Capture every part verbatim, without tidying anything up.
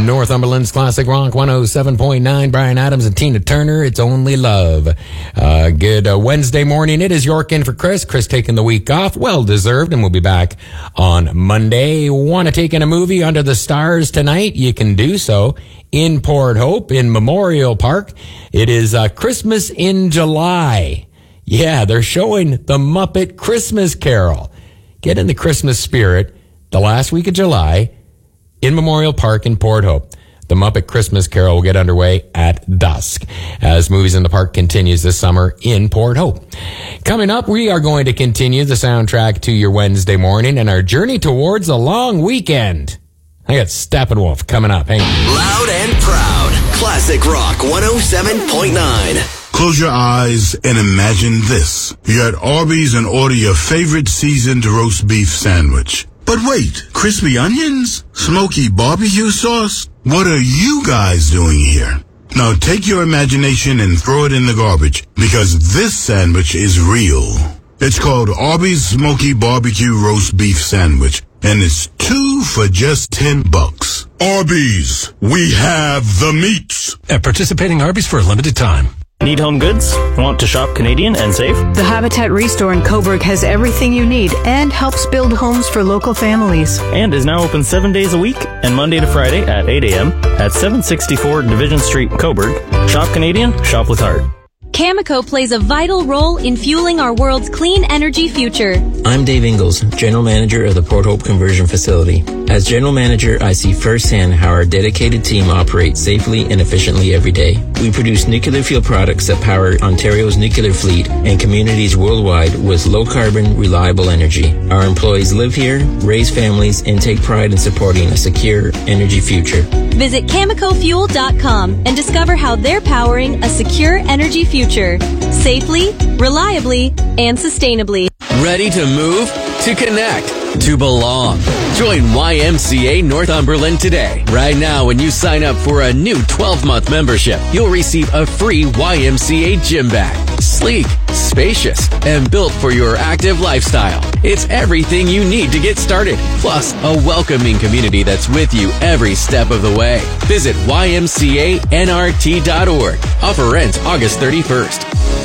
Northumberland's Classic Rock one oh seven point nine. Brian Adams and Tina Turner, It's Only Love. Uh, good uh, Wednesday morning. It is York in for Chris. Chris taking the week off. Well deserved, and we'll be back on Monday. Want to take in a movie under the stars tonight? You can do so in Port Hope in Memorial Park. It is uh, Christmas in July. Yeah, they're showing The Muppet Christmas Carol. Get in the Christmas spirit the last week of July in Memorial Park in Port Hope. The Muppet Christmas Carol will get underway at dusk as Movies in the Park continues this summer in Port Hope. Coming up, we are going to continue the soundtrack to your Wednesday morning and our journey towards a long weekend. I got Steppenwolf coming up. Hang on. Loud and proud. Classic Rock one oh seven point nine. Close your eyes and imagine this. You're at Arby's and order your favorite seasoned roast beef sandwich. But wait, crispy onions? Smoky barbecue sauce? What are you guys doing here? Now take your imagination and throw it in the garbage, because this sandwich is real. It's called Arby's Smoky Barbecue Roast Beef Sandwich, and it's two for just ten bucks. Arby's, we have the meats. At participating Arby's for a limited time. Need home goods? Want to shop Canadian and save? The Habitat Restore in Cobourg has everything you need and helps build homes for local families. And is now open seven days a week and Monday to Friday at eight a.m. at seven sixty-four Division Street, Cobourg. Shop Canadian, shop with heart. Cameco plays a vital role in fueling our world's clean energy future. I'm Dave Ingalls, General Manager of the Port Hope Conversion Facility. As General Manager, I see firsthand how our dedicated team operates safely and efficiently every day. We produce nuclear fuel products that power Ontario's nuclear fleet and communities worldwide with low-carbon, reliable energy. Our employees live here, raise families, and take pride in supporting a secure energy future. Visit Cameco Fuel dot com and discover how they're powering a secure energy future, safely, reliably, and sustainably. Ready to move? To connect? To belong? Join Y M C A Northumberland today. Right now, when you sign up for a new twelve-month membership, you'll receive a free Y M C A gym bag. Sleek, spacious, and built for your active lifestyle. It's everything you need to get started. Plus, a welcoming community that's with you every step of the way. Visit Y M C A N R T dot org. Offer ends August thirty-first.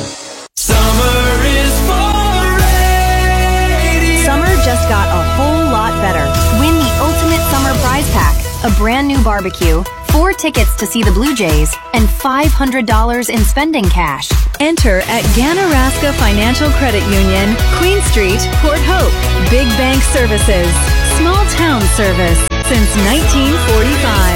Summer is for radio. Summer just got a whole lot better. Win the ultimate summer prize pack, a brand new barbecue, four tickets to see the Blue Jays, and five hundred dollars in spending cash. Enter at Ganaraska Financial Credit Union, Queen Street, Port Hope. Big Bank Services. Small town service since nineteen forty-five.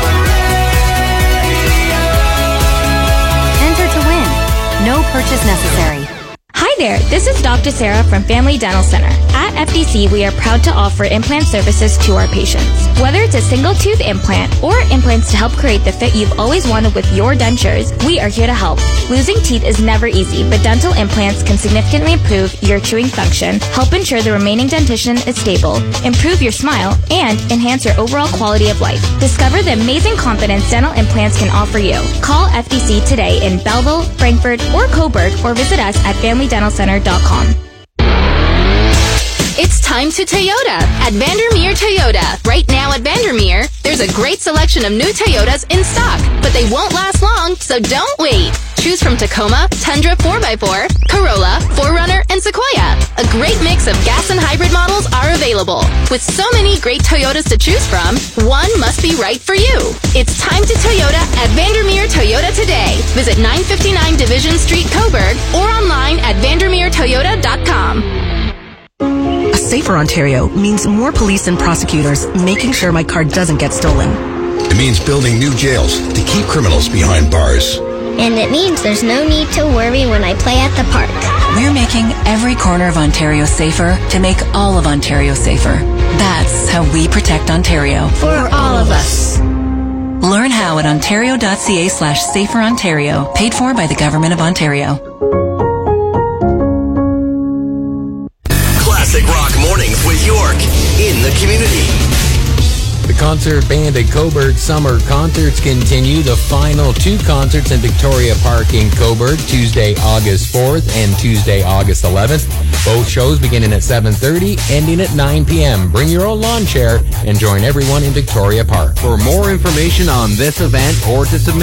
Enter to win. No purchase necessary. Hi there, this is Doctor Sarah from Family Dental Center. At F D C, we are proud to offer implant services to our patients. Whether it's a single tooth implant or implants to help create the fit you've always wanted with your dentures, we are here to help. Losing teeth is never easy, but dental implants can significantly improve your chewing function, help ensure the remaining dentition is stable, improve your smile, and enhance your overall quality of life. Discover the amazing confidence dental implants can offer you. Call F D C today in Belleville, Frankfurt, or Cobourg, or visit us at family dental center dot com. It's time to Toyota at Vandermeer Toyota. Right now at Vandermeer, there's a great selection of new Toyotas in stock, but they won't last long, so don't wait. Choose from Tacoma, Tundra four by four, Corolla, four runner, and Sequoia. A great mix of gas and hybrid models are available. With so many great Toyotas to choose from, one must be right for you. It's time to Toyota at Vandermeer Toyota today. Visit nine fifty-nine Division Street, Cobourg, or online at vandermeer toyota dot com. A safer Ontario means more police and prosecutors making sure my car doesn't get stolen. It means building new jails to keep criminals behind bars. And it means there's no need to worry when I play at the park. We're making every corner of Ontario safer to make all of Ontario safer. That's how we protect Ontario. For all of us. Learn how at ontario.ca slash safer Ontario. Paid for by the Government of Ontario. Classic Rock Mornings with York in the community. The Concert Band at Coburg summer concerts continue. The final two concerts in Victoria Park in Coburg, Tuesday, August fourth and Tuesday, August eleventh. Both shows beginning at seven thirty, ending at nine p.m. Bring your own lawn chair and join everyone in Victoria Park. For more information on this event or to submit